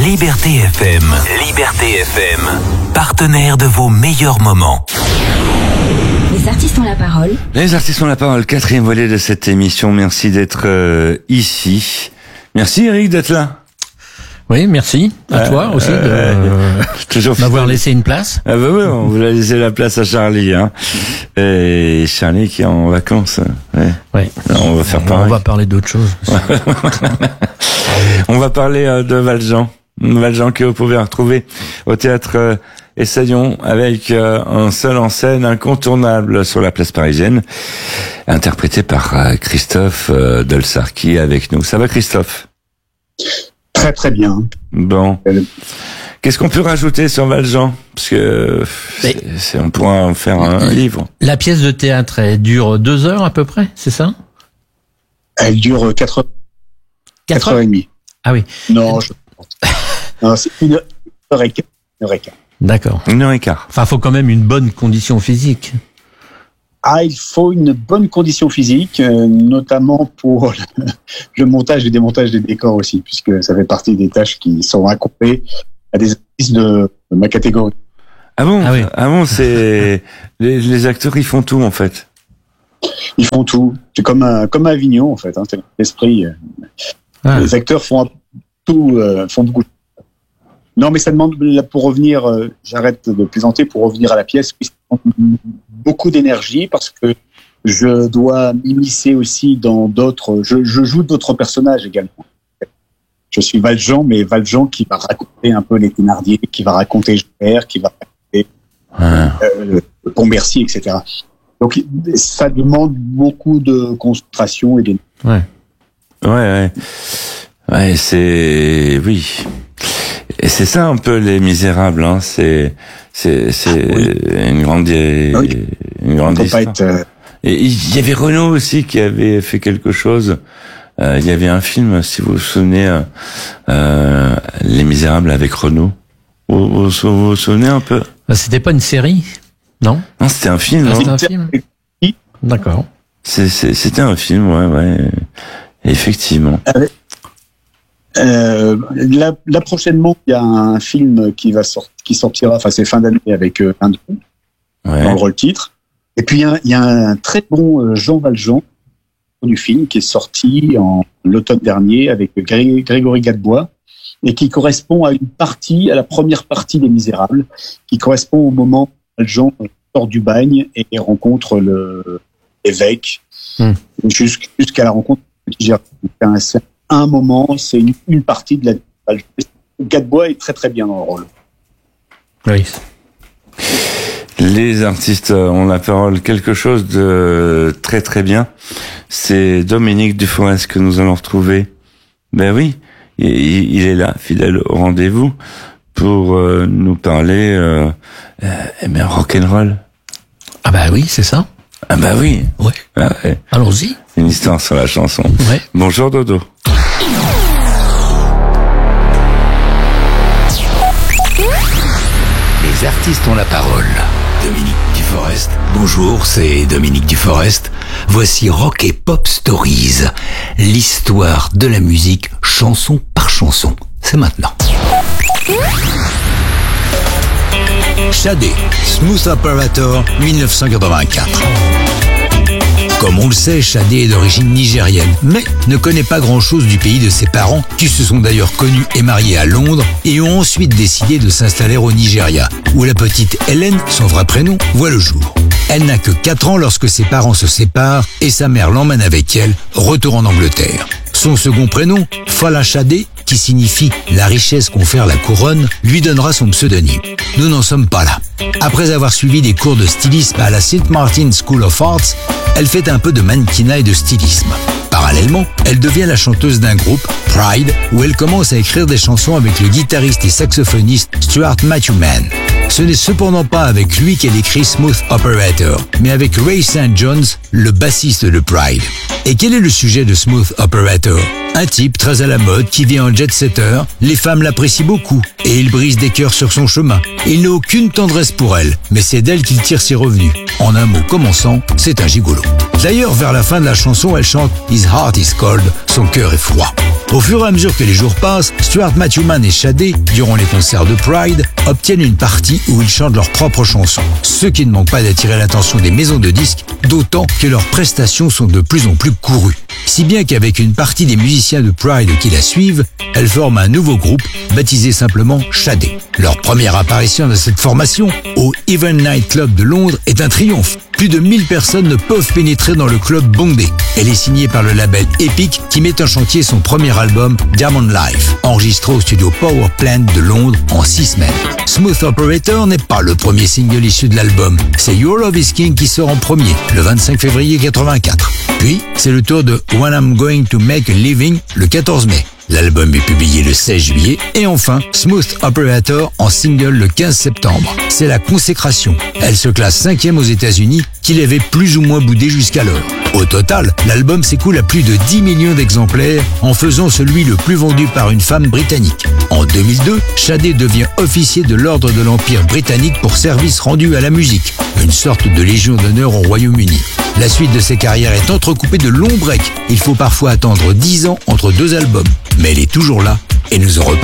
Liberté FM. Liberté FM. Partenaire de vos meilleurs moments. Les artistes ont la parole. Les artistes ont la parole, quatrième volet de cette émission. Merci d'être ici. Merci Eric d'être là. Oui, merci à toi aussi de m'avoir laissé une place. Ah bah oui, on vous a laissé la place à Charlie, hein. Et Charlie qui est en vacances. Ouais. Ouais. Alors, on va faire pareil. On va parler d'autre chose. On va parler de Valjean. Valjean que vous pouvez retrouver au théâtre Essayons avec un seul en scène incontournable sur la place parisienne, interprété par Christophe Dolsar qui est avec nous. Ça va Christophe? Très très bien. Bon. Qu'est-ce qu'on peut rajouter sur Valjean? Parce que on pourra en faire un livre. La pièce de théâtre, elle dure 2 heures à peu près, c'est ça? Elle dure 4 heures et demie. Ah oui. Non, non, c'est 1 heure et quart. D'accord. 1h15. Enfin, faut quand même une bonne condition physique. Ah, il faut une bonne condition physique, notamment pour le montage et démontage des décors aussi, puisque ça fait partie des tâches qui sont accompagnées à des artistes de ma catégorie. Ah bon? Ah oui. Ah bon, c'est les acteurs, ils font tout en fait. Ils font tout. C'est comme à Avignon en fait. Hein, c'est l'esprit. Les acteurs font tout, font beaucoup. Non, mais ça demande, pour revenir, j'arrête de plaisanter, pour revenir à la pièce, beaucoup d'énergie parce que je dois m'immiscer aussi dans d'autres, je joue d'autres personnages également. Je suis Valjean, mais Valjean qui va raconter un peu les Thénardier, qui va raconter Javert, qui va raconter Pontmercy, etc. Donc, ça demande beaucoup de concentration et d'énergie. Ouais, c'est, oui. Et c'est ça un peu Les Misérables, hein. C'est une grande histoire. Et il y avait Renaud aussi qui avait fait quelque chose. Il y avait un film, si vous vous souvenez, Les Misérables avec Renaud. Vous vous souvenez un peu? C'était pas une série, non? Non, c'était un film. C'était un film. D'accord. C'était un film, ouais. Effectivement. Là prochainement, il y a un film qui sortira, enfin c'est fin d'année avec un dans le rôle titre. Et puis il y a un très bon Jean Valjean du film qui est sorti en l'automne dernier avec Grégory Gadebois et qui correspond à la première partie des Misérables, qui correspond au moment où Valjean sort du bagne et rencontre l'évêque jusqu'à la rencontre de Petit Gérard. C'est un moment, c'est une partie de la. Gadebois est très très bien dans le rôle. Oui. Les artistes ont la parole. Quelque chose de très très bien. C'est Dominique Duforest que nous allons retrouver. Ben oui, il est là, fidèle au rendez-vous, pour nous parler rock'n'roll. Ah bah oui, c'est ça. Ah bah oui. Ouais. Ah ouais. Allons-y. Une histoire sur la chanson. Ouais. Bonjour Dodo. Les artistes ont la parole. Dominique Duforest. Bonjour, c'est Dominique Duforest. Voici Rock et Pop Stories. L'histoire de la musique, chanson par chanson. C'est maintenant. Shadé, Smooth Operator, 1984. Comme on le sait, Shadé est d'origine nigérienne, mais ne connaît pas grand-chose du pays de ses parents, qui se sont d'ailleurs connus et mariés à Londres, et ont ensuite décidé de s'installer au Nigeria, où la petite Hélène, son vrai prénom, voit le jour. Elle n'a que 4 ans lorsque ses parents se séparent, et sa mère l'emmène avec elle, retour en Angleterre. Son second prénom, Fala Shadé, qui signifie la richesse confère la couronne, lui donnera son pseudonyme. Nous n'en sommes pas là. Après avoir suivi des cours de stylisme à la St. Martin's School of Arts, elle fait un peu de mannequinat et de stylisme. Parallèlement, elle devient la chanteuse d'un groupe, Pride, où elle commence à écrire des chansons avec le guitariste et saxophoniste Stuart Matthewman. Ce n'est cependant pas avec lui qu'elle écrit Smooth Operator, mais avec Ray St. John's, le bassiste de Pride. Et quel est le sujet de Smooth Operator ? Un type très à la mode qui vit en jet-setter, les femmes l'apprécient beaucoup et il brise des cœurs sur son chemin. Il n'a aucune tendresse pour elle, mais c'est d'elle qu'il tire ses revenus. En un mot commençant, c'est un gigolo. D'ailleurs, vers la fin de la chanson, elle chante « His heart is cold », son cœur est froid. Au fur et à mesure que les jours passent, Stuart Matthewman et Shadé, durant les concerts de Pride, obtiennent une partie où ils chantent leurs propres chansons. Ce qui ne manque pas d'attirer l'attention des maisons de disques, d'autant que leurs prestations sont de plus en plus courues. Si bien qu'avec une partie des musiciens de Pride qui la suivent, elles forment un nouveau groupe, baptisé simplement Shadé. Leur première apparition dans cette formation, au Even Night Club de Londres, est un triomphe. Plus de 1000 personnes ne peuvent pénétrer dans le club bondé. Elle est signée par le label Epic qui met en chantier son premier album Diamond Life, enregistré au studio Power Plant de Londres en 6 semaines. Smooth Operator n'est pas le premier single issu de l'album. C'est Your Love is King qui sort en premier, le 25 février 84. Puis, c'est le tour de When I'm Going to Make a Living le 14 mai. L'album est publié le 16 juillet et enfin Smooth Operator en single le 15 septembre. C'est la consécration. Elle se classe 5e aux États-Unis qu'il avait plus ou moins boudé jusqu'alors. Au total, l'album s'écoule à plus de 10 millions d'exemplaires en faisant celui le plus vendu par une femme britannique. En 2002, Shadé devient officier de l'Ordre de l'Empire britannique pour service rendu à la musique, une sorte de légion d'honneur au Royaume-Uni. La suite de ses carrières est entrecoupée de longs breaks. Il faut parfois attendre 10 ans entre 2 albums. Mais elle est toujours là et nous en reparle.